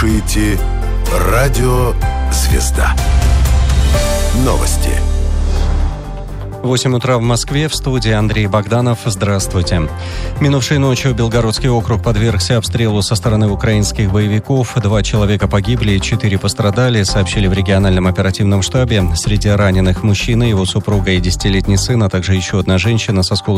слушаете «Радио Звезда». Новости. 8 утра в Москве, в студии Андрей Богданов. Здравствуйте. Минувшей ночью Белгородский округ подвергся обстрелу со стороны украинских боевиков. 2 человека погибли, 4 пострадали, сообщили в региональном оперативном штабе. Среди раненых мужчина, его супруга и 10-летний сын, а также еще одна женщина со сколочной